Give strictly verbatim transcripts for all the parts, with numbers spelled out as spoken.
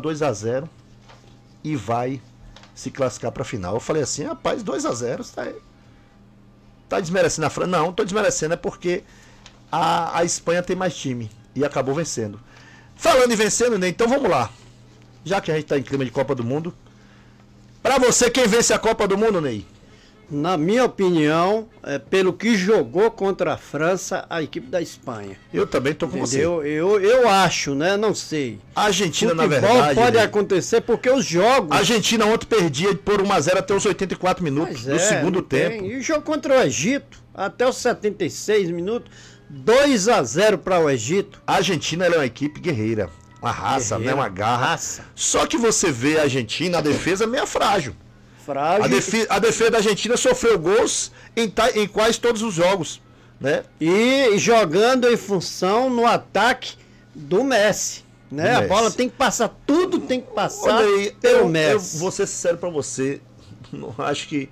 dois a zero e vai se classificar para a final. Eu falei assim, rapaz, dois a zero, tá, tá desmerecendo a França? Não, não tô desmerecendo, é porque a, a Espanha tem mais time e acabou vencendo. Falando em vencendo, né? Então vamos lá. Já que a gente tá em clima de Copa do Mundo, para você, quem vence a Copa do Mundo, Ney? Na minha opinião, é, pelo que jogou contra a França, a equipe da Espanha. Eu também tô com Entendeu? você. Eu, eu acho, né? Não sei. A Argentina, Futebol na verdade... pode Ney, acontecer porque os jogos... a Argentina ontem perdia por um a zero até os oitenta e quatro minutos Mas do é, segundo não tem. tempo. E o jogo contra o Egito, até os setenta e seis minutos, dois a zero para o Egito. A Argentina ela é uma equipe guerreira. Uma raça, Guerreira, né? Uma garra. raça. Só que você vê a Argentina, a defesa meio frágil. Frágil. A, defi a defesa da Argentina sofreu gols em, em quase todos os jogos, né? E jogando em função no ataque do Messi, né? Do a Messi. bola tem que passar, tudo tem que passar Olha aí, pelo eu, Messi. eu vou ser sincero pra você, não acho que,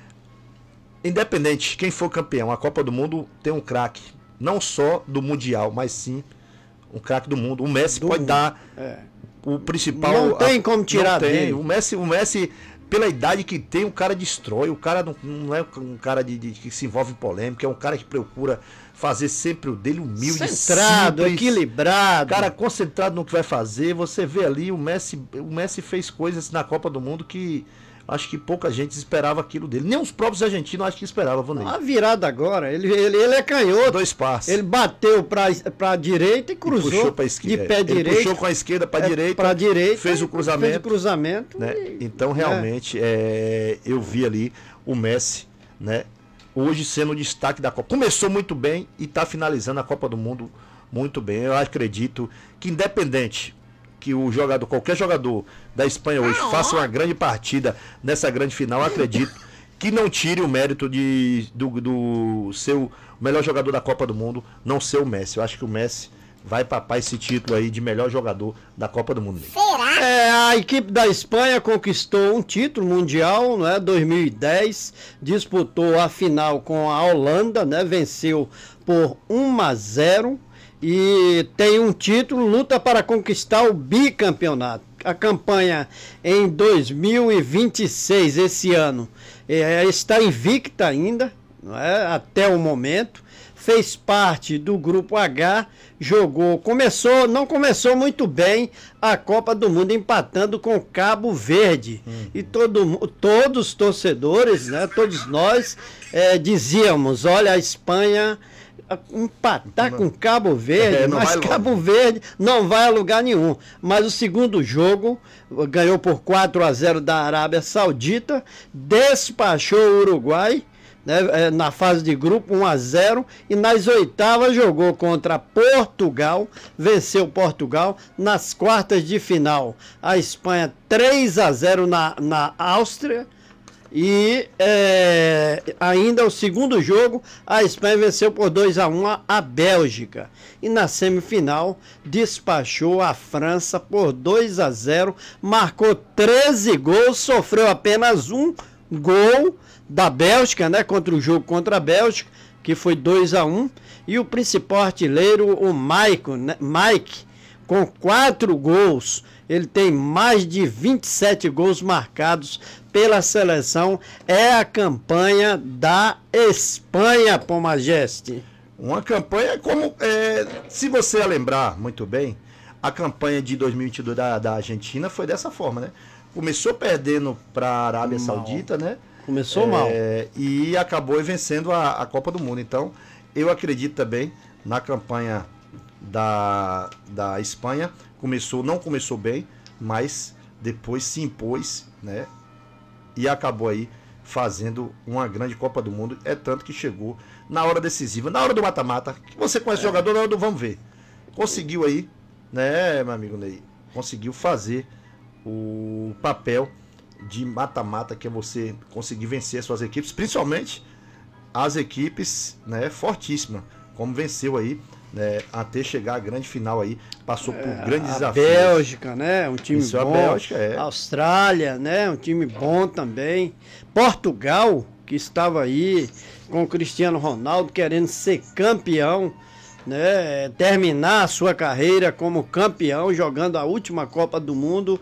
independente quem for campeão, a Copa do Mundo tem um craque, não só do Mundial, mas sim um craque do mundo. O Messi Do pode mundo. dar É. o principal... Não tem como tirar não tem. dele. O Messi, o Messi, pela idade que tem, o cara destrói. O cara não, não é um cara de, de- que se envolve em polêmica, é um cara que procura fazer sempre o dele humilde, Centrado, simples, equilibrado. cara concentrado no que vai fazer. Você vê ali, o Messi, o Messi fez coisas na Copa do Mundo que acho que pouca gente esperava aquilo dele. Nem os próprios argentinos acho que esperavam, Vanei. A virada agora, ele, ele, ele é canhoto. Dois passos. Ele bateu para a direita e cruzou puxou pra de esquerda. pé Ele direito. puxou com a esquerda para é, direita, pra direita, fez o cruzamento. Fez o cruzamento. Né? e- Então realmente é, eu vi ali o Messi, né? Hoje sendo o destaque da Copa. Começou muito bem e está finalizando a Copa do Mundo muito bem. Eu acredito que independente que o jogador, qualquer jogador da Espanha hoje faça uma grande partida nessa grande final, eu acredito que não tire o mérito de, do, do seu melhor jogador da Copa do Mundo não ser o Messi. Eu acho que o Messi vai papar esse título aí de melhor jogador da Copa do Mundo. É, a equipe da Espanha conquistou um título mundial, né, dois mil e dez, disputou a final com a Holanda, né, venceu por um a zero e tem um título, luta para conquistar o bicampeonato. A campanha em dois mil e vinte e seis, esse ano, é, está invicta ainda, não é, até o momento. Fez parte do grupo H, jogou, começou, não começou muito bem a Copa do Mundo, empatando com Cabo Verde. Hum. E todo, mu- todos os torcedores, né, todos nós, eh, dizíamos, olha, a Espanha a- empatar com Cabo Verde, É, não mas vai longe. Cabo Verde não vai a lugar nenhum. Mas o segundo jogo, ganhou por quatro a zero da Arábia Saudita, despachou o Uruguai, né, é, na fase de grupo um a zero, e nas oitavas jogou contra Portugal, venceu Portugal. Nas quartas de final, a Espanha três a zero na, na Áustria, e é, ainda o segundo jogo, a Espanha venceu por dois a um a, a Bélgica, e na semifinal despachou a França por dois a zero, marcou treze gols, sofreu apenas um gol da Bélgica, né, contra o jogo contra a Bélgica, que foi dois a um, e o principal artilheiro, o Mike, né, Mike, com quatro gols, ele tem mais de vinte e sete gols marcados pela seleção. É a campanha da Espanha, Pô Majeste. Uma campanha como, é, se você lembrar muito bem, a campanha de dois mil e vinte e dois da, da Argentina foi dessa forma, né? Começou perdendo para a Arábia Mal. Saudita, né? Começou É, mal. E acabou vencendo a, a Copa do Mundo. Então, eu acredito também na campanha da, da Espanha. Começou, não começou bem, mas depois se impôs, né? E acabou aí fazendo uma grande Copa do Mundo. É tanto que chegou na hora decisiva, na hora do mata-mata, que você conhece o jogador, na hora do vamos ver. Conseguiu aí, né, meu amigo Ney? Conseguiu fazer o papel de mata-mata, que é você conseguir vencer as suas equipes, principalmente as equipes, né, fortíssimas, como venceu aí, né, até chegar à grande final aí, passou por grandes A desafios. Bélgica, né? Um time Isso, a bom. Bélgica, é. Austrália, né? Um time bom também. Portugal, que estava aí com o Cristiano Ronaldo querendo ser campeão, né? Terminar a sua carreira como campeão, jogando a última Copa do Mundo.